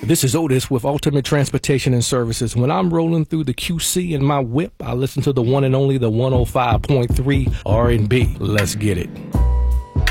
This is Otis with Ultimate Transportation and Services. When I'm rolling through the QC in my whip, I listen to the one and only the 105.3 R&B. Let's get it.